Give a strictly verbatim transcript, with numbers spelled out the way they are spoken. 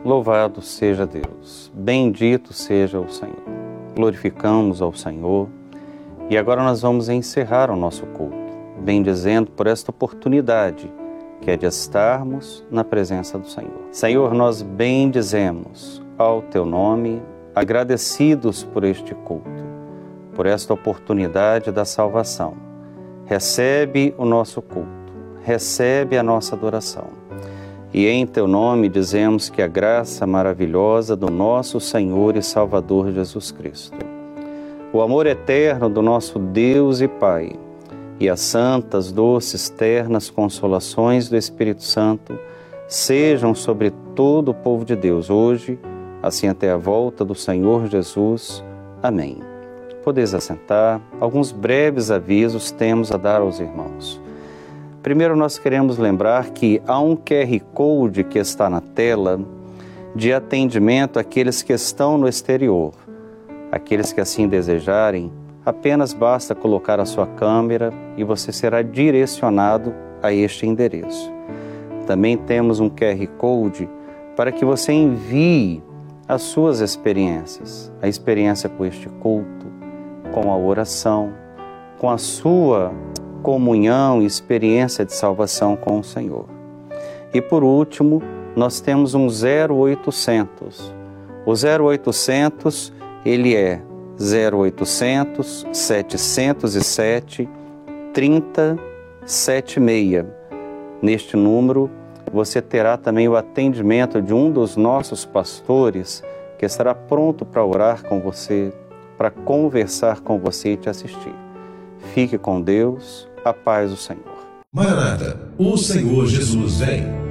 Louvado seja Deus, bendito seja o Senhor. Glorificamos ao Senhor e agora nós vamos encerrar o nosso culto, bendizendo por esta oportunidade que é de estarmos na presença do Senhor. Senhor, nós bendizemos ao Teu nome, agradecidos por este culto, por esta oportunidade da salvação. Recebe o nosso culto, recebe a nossa adoração. E em Teu nome dizemos que a graça maravilhosa do nosso Senhor e Salvador Jesus Cristo, o amor eterno do nosso Deus e Pai e as santas, doces, ternas consolações do Espírito Santo sejam sobre todo o povo de Deus, hoje, assim até a volta do Senhor Jesus. Amém. Podeis assentar. Alguns breves avisos temos a dar aos irmãos. Primeiro, nós queremos lembrar que há um Q R Code que está na tela de atendimento àqueles que estão no exterior. Aqueles que assim desejarem, apenas basta colocar a sua câmera e você será direcionado a este endereço. Também temos um Q R Code para que você envie as suas experiências, a experiência com este culto, com a oração, com a sua comunhão e experiência de salvação com o Senhor. E por último, nós temos um zero oitocentos. O zero oitocentos, ele é zero oitocentos, setecentos e sete, trinta, setenta e seis. Neste número, você terá também o atendimento de um dos nossos pastores que estará pronto para orar com você, para conversar com você e te assistir. Fique com Deus, a paz do Senhor. Maranata, o Senhor Jesus vem.